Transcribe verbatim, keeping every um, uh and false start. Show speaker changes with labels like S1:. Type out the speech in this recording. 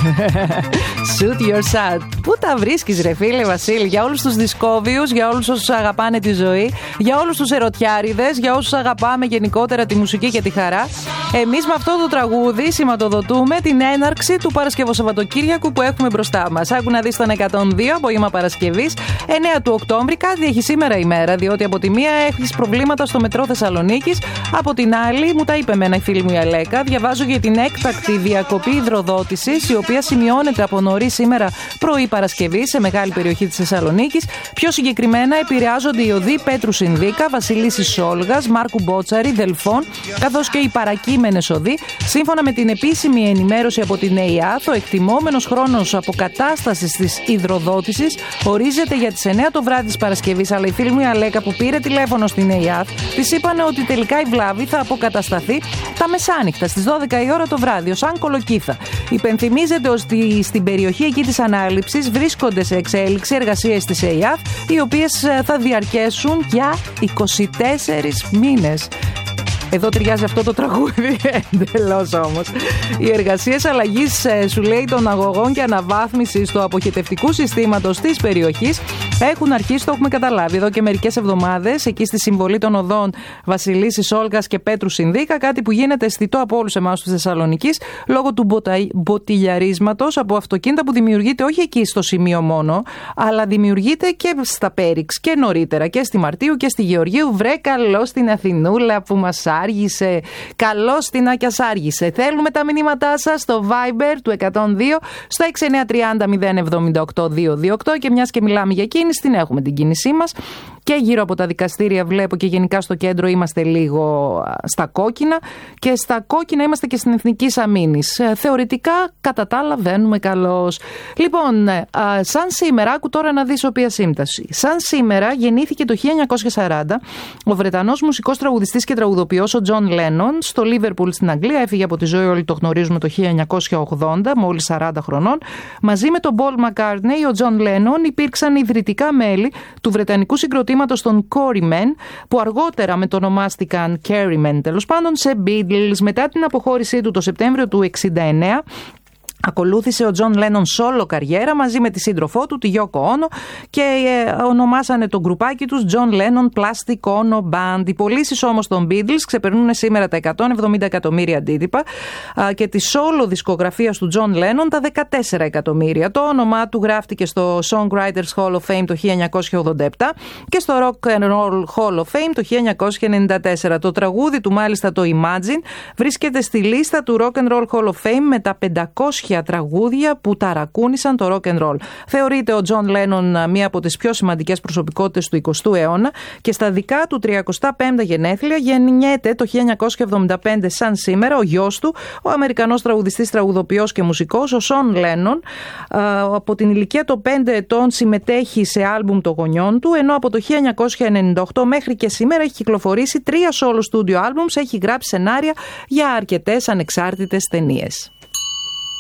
S1: Shoot your shot. Πού τα βρίσκεις, ρε φίλε Βασίλη? Για όλους τους δισκόβιους, για όλους όσους αγαπάνε τη ζωή, για όλους τους ερωτιάριδες, για όσους αγαπάμε γενικότερα τη μουσική και τη χαρά. Εμείς με αυτό το τραγούδι σηματοδοτούμε την έναρξη του Παρασκευοσαββατοκύριακου που έχουμε μπροστά μας. Άκου να δεις τον εκατόν δύο απόγευμα Παρασκευής, εννέα του Οκτώβρη. Κάτι έχει σήμερα ημέρα, διότι από τη μία έχεις προβλήματα στο μετρό Θεσσαλονίκης, από την άλλη, μου τα είπε εμένα η φίλη μου η Αλέκα, διαβάζω για την έκτακτη διακοπή υδροδότησης, η οποία σημειώνεται από νωρίς σήμερα πρωί Παρασκευή σε μεγάλη περιοχή της Θεσσαλονίκης. Πιο συγκεκριμένα επηρεάζονται οι οδοί Πέτρου Συνδίκα, Βασιλίσσης Σόλγας, Μάρκου Μπότσαρη, Δελφών, καθώς και οι παρακείμενες οδοί. Σύμφωνα με την επίσημη ενημέρωση από την ΕΙΑΘ, ο εκτιμόμενος χρόνος αποκατάστασης της υδροδότησης ορίζεται για τις εννέα το βράδυ της Παρασκευής. Αλλά η φίλη μου η Αλέκα που πήρε τηλέφωνο στην ΕΙΑΘ, της είπανε ότι τελικά η βλάβη θα αποκατασταθεί τα μεσάνυχτα στις δώδεκα η ώρα το βράδυ, ως αν κολοκύθα. Υπενθυμίζεται ότι στην περιοχή εκεί της ανάληψης βρίσκονται σε εξέλιξη εργασίες της ΕΙΑΘ, οι οποίες θα διαρκέσουν για είκοσι τέσσερις μήνες. Εδώ ταιριάζει αυτό το τραγούδι εντελώς όμως. Οι εργασίες αλλαγής, σου λέει, των αγωγών και αναβάθμισης του αποχετευτικού συστήματος της περιοχής έχουν αρχίσει, το έχουμε καταλάβει εδώ και μερικές εβδομάδες, εκεί στη συμβολή των οδών Βασιλίσσης Σόλγας και Πέτρου Συνδίκα, κάτι που γίνεται αισθητό από όλους εμάς της Θεσσαλονικής λόγω του μποτα... μποτιλιαρίσματος από αυτοκίνητα που δημιουργείται όχι εκεί στο σημείο μόνο, αλλά δημιουργείται και στα Πέριξ και νωρίτερα και στη Μαρτίου και στη Γεωργίου. Βρε καλό στην Αθηνούλα που μας άργησε. Καλώς την Άκιας άργησε. Θέλουμε τα μηνύματά σας στο Viber του εκατόν δύο στο έξι εννιά τρία μηδέν μηδέν εβδομήντα οκτώ διακόσια είκοσι οκτώ, και μιας και μιλάμε για κίνηση, την έχουμε την κίνησή μας. Και γύρω από τα δικαστήρια βλέπω και γενικά στο κέντρο είμαστε λίγο στα κόκκινα, και στα κόκκινα είμαστε και στην Εθνικής Αμήνης. Θεωρητικά κατά τα άλλα βαίνουμε καλώς. Λοιπόν, σαν σήμερα, άκου τώρα να δεις οποία σύμπτωση. Σαν σήμερα γεννήθηκε το χίλια εννιακόσια σαράντα ο Βρετανός μουσικός, τραγουδιστής και τραγουδοποιός ο Τζον Λένον στο Λίβερπουλ στην Αγγλία. Έφυγε από τη ζωή, όλοι το γνωρίζουμε, το χίλια εννιακόσια ογδόντα, μόλις σαράντα χρονών. Μαζί με τον Πολ Μακκάρτνεϊ, ο Τζον Λένον υπήρξαν ιδρυτικά μέλη του βρετανικού συγκροτήματος των Quarrymen, που αργότερα μετονομάστηκαν Quarrymen τέλος πάντων σε Beatles. Μετά την αποχώρησή του το Σεπτέμβριο του εξήντα εννέα, ακολούθησε ο Τζον Λένον σόλο καριέρα μαζί με τη σύντροφό του, τη Γιόκο Όνο, και ε, ονομάσανε το γκρουπάκι τους John Lennon Plastic Ono Band. Οι πωλήσεις όμως των Beatles ξεπερνούν σήμερα τα εκατόν εβδομήντα εκατομμύρια αντίτυπα α, και τη σόλο δισκογραφίας του John Lennon τα δεκατέσσερα εκατομμύρια. Το όνομά του γράφτηκε στο Songwriters Hall of Fame το χίλια εννιακόσια ογδόντα επτά και στο Rock and Roll Hall of Fame το χίλια εννιακόσια ενενήντα τέσσερα. Το τραγούδι του, μάλιστα το Imagine, βρίσκεται στη λίστα του Rock and Roll Hall of Fame με τα πεντακόσια τραγούδια που ταρακούνησαν το rock and roll. Θεωρείται ο Τζον Λένον μία από τις πιο σημαντικές προσωπικότητες του εικοστού αιώνα, και στα δικά του τριακοστά πέμπτα γενέθλια γεννιέται το χίλια εννιακόσια εβδομήντα πέντε σαν σήμερα ο γιος του, ο Αμερικανός τραγουδιστής, τραγουδοποιός και μουσικός, ο Σον Λένον. Από την ηλικία των πέντε ετών συμμετέχει σε άλμπουμ των γονιών του, ενώ από το χίλια εννιακόσια ενενήντα οκτώ μέχρι και σήμερα έχει κυκλοφορήσει τρία solo studio albums, έχει γράψει σενάρια για αρκετές ανεξάρτητες ταινίες.